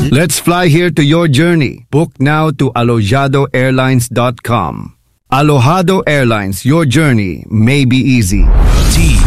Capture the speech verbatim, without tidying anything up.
Let's fly here to your journey. Book now to alojado airlines dot com. Alojado Airlines, your journey may be easy. T